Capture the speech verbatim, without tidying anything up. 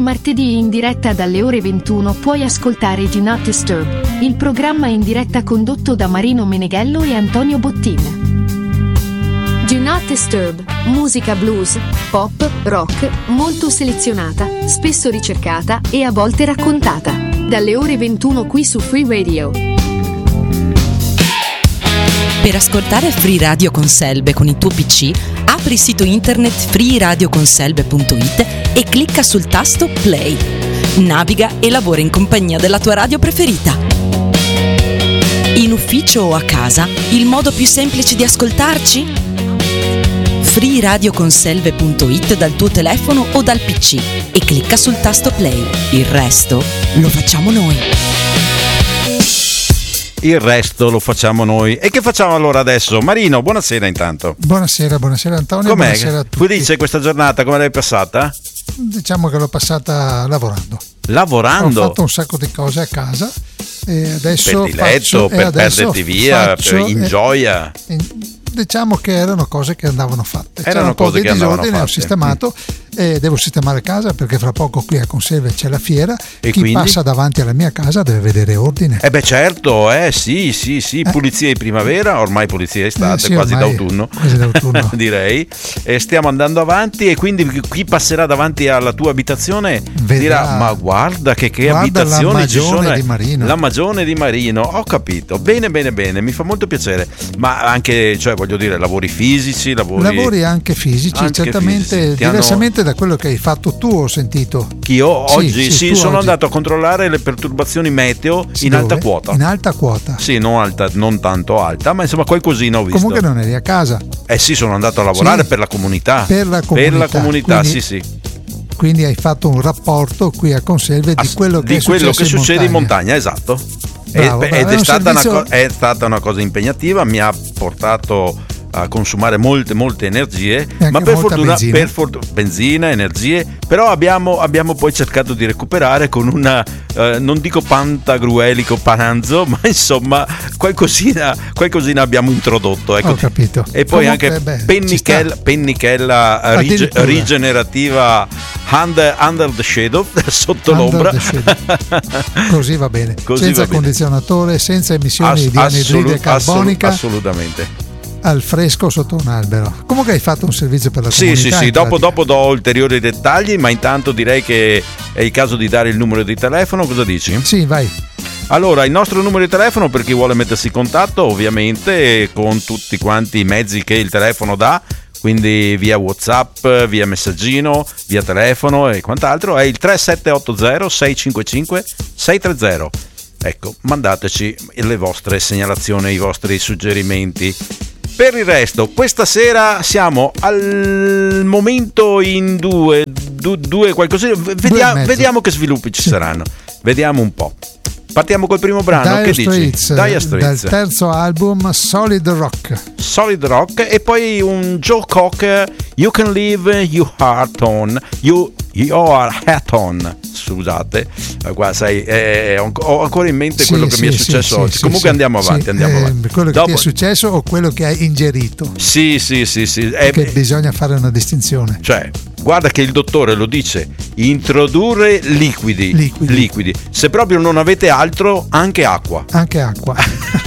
martedì in diretta dalle ore ventuno puoi ascoltare Do Not Disturb, il programma in diretta condotto da Marino Meneghello e Antonio Bottin. Do Not Disturb, musica blues, pop, rock, molto selezionata, spesso ricercata e a volte raccontata. Dalle ore ventuno qui su Free Radio. Per ascoltare Free Radio con Selbe con il tuo P C, apri il sito internet free radio con selbe punto it e clicca sul tasto Play. Naviga e lavora in compagnia della tua radio preferita. In ufficio o a casa, il modo più semplice di ascoltarci? free radio con selbe punto it dal tuo telefono o dal P C e clicca sul tasto Play. Il resto lo facciamo noi. Il resto lo facciamo noi. E che facciamo allora adesso? Marino, buonasera intanto. Buonasera, buonasera Antonio. Com'è? Buonasera a tutti. Felice questa giornata, come l'hai passata? Diciamo che l'ho passata lavorando. Lavorando? Ho fatto un sacco di cose a casa e adesso per di letto, faccio, per perderti via, faccio, per in eh, gioia. In, diciamo che erano cose che andavano fatte. Erano C'era un po' cose di che andavano disordine, ho fatte. sistemato Mm. e devo sistemare casa perché fra poco qui a Conselve c'è la fiera. E Chi quindi? passa davanti alla mia casa deve vedere ordine. Eh beh certo, eh sì, sì, sì, pulizia di primavera, ormai pulizia estate, Eh sì, quasi ormai d'autunno, quasi d'autunno. direi. E stiamo andando avanti e quindi chi passerà davanti alla tua abitazione Vedrà. dirà ma guarda che, che Guarda abitazioni la ci sono. Magione di Marino. La Magione di Marino, ho capito, bene bene bene, mi fa molto piacere, ma anche, cioè voglio dire, lavori fisici, lavori... Lavori anche fisici, Anche certamente fisici. Ti hanno- diversamente da quello che hai fatto tu, ho sentito. Che io Sì, oggi sì, sì, tu sono oggi. andato a controllare le perturbazioni meteo Sì, in dove? alta quota. In alta quota. Sì, non alta, non tanto alta, ma insomma qualcosina ho visto. Comunque non eri a casa, Eh sì, sono andato a lavorare Sì. per la comunità. Per la comunità, Per la comunità, quindi- sì, sì. quindi hai fatto un rapporto qui a Conselve di Ass- quello che, di è, quello che successo succede in montagna, esatto. Bravo, Ed- bravo, ed è è un stata, servizio- una co- è stata una cosa impegnativa, mi ha portato a consumare molte molte energie, anche ma per molta fortuna benzina. per for- benzina, energie, però abbiamo, abbiamo poi cercato di recuperare con una eh, non dico pantagruelico pananzo, ma insomma qualcosina, qualcosina abbiamo introdotto, ecco. Ho capito. E poi Comunque, anche beh, ci pennichella, sta. pennichella rige- Addirittura. rigenerativa under, under the shadow, sotto Under l'ombra. the shadow. Così va bene, Così senza va bene. condizionatore, senza emissioni Ass- di anidride assolut- carbonica, assolut- assolutamente. al fresco sotto un albero. Comunque hai fatto un servizio per la Sì, comunità. sì, sì, in dopo, pratica. dopo do ulteriori dettagli, ma intanto direi che è il caso di dare il numero di telefono, cosa dici? Sì, vai. Allora, il nostro numero di telefono per chi vuole mettersi in contatto, ovviamente con tutti quanti i mezzi che il telefono dà, quindi via WhatsApp, via messaggino, via telefono e quant'altro, è il tre sette otto zero sei cinque cinque sei tre zero. Ecco, mandateci le vostre segnalazioni, i vostri suggerimenti. Per il resto, questa sera siamo al momento in due, du, due qualcosina. Due e Vediamo, mezzo. vediamo che sviluppi ci Sì. saranno. Vediamo un po'. Partiamo col primo brano. Dire Che Straits, dici? Dire dal Straits, terzo album Solid Rock. Solid Rock, e poi un Joe Cocker, You Can Leave Your Heart On, You Your Hat On. Scusate, eh, qua sai, eh, ho ho ancora in mente Sì, quello che sì, mi è sì, successo sì, oggi. sì, Comunque sì. andiamo avanti, Sì, andiamo eh, avanti. Quello che Dopo- ti è successo o quello che hai ingerito? Sì, sì, sì, sì. Eh, Perché bisogna fare una distinzione. Cioè, guarda che il dottore lo dice, introdurre liquidi, Liquidi. liquidi. Se proprio non avete altro, anche acqua. Anche acqua.